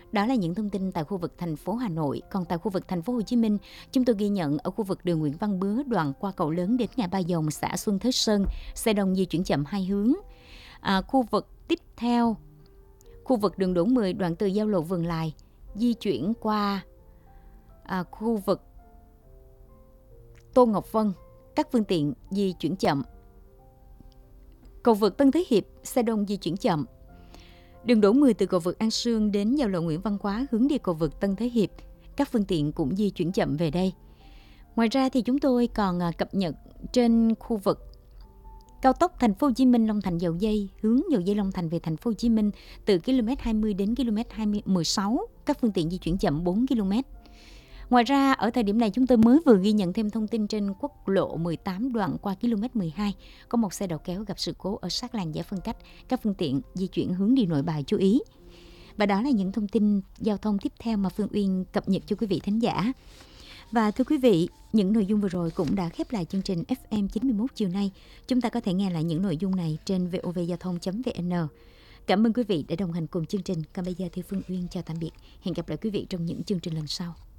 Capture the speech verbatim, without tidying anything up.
Đó là những thông tin tại khu vực thành phố Hà Nội. Còn tại khu vực thành phố Hồ Chí Minh, chúng tôi ghi nhận ở khu vực đường Nguyễn Văn Bứa đoạn qua cầu lớn đến ngã Ba Dòng, xã Xuân Thới Sơn, xe đông di chuyển chậm hai hướng. À, khu vực tiếp theo, khu vực đường Đỗ mười đoạn từ giao lộ Vườn Lài di chuyển qua à, khu vực Tô Ngọc Vân, các phương tiện di chuyển chậm. Cầu vượt Tân Thế Hiệp, xe đông di chuyển chậm. Đường Đỗ mười từ cầu vượt An Sương đến giao lộ Nguyễn Văn Quá hướng đi cầu vượt Tân Thế Hiệp, các phương tiện cũng di chuyển chậm về đây. Ngoài ra thì chúng tôi còn cập nhật trên khu vực cao tốc Thành phố Hồ Chí Minh Long Thành Dầu Dây hướng Dầu Dây Long Thành về Thành phố Hồ Chí Minh từ km hai mươi đến km hai mươi mười sáu, các phương tiện di chuyển chậm bốn ki lô mét. Ngoài ra, ở thời điểm này chúng tôi mới vừa ghi nhận thêm thông tin trên quốc lộ mười tám đoạn qua km mười hai, có một xe đầu kéo gặp sự cố ở sát làn giải phân cách, các phương tiện di chuyển hướng đi Nội Bài chú ý. Và đó là những thông tin giao thông tiếp theo mà Phương Uyên cập nhật cho quý vị thính giả. Và thưa quý vị, những nội dung vừa rồi cũng đã khép lại chương trình ép em chín mươi mốt chiều nay. Chúng ta có thể nghe lại những nội dung này trên vovgiao thông chấm vn. Cảm ơn quý vị đã đồng hành cùng chương trình. Còn bây giờ thì Phương Uyên chào tạm biệt. Hẹn gặp lại quý vị trong những chương trình lần sau.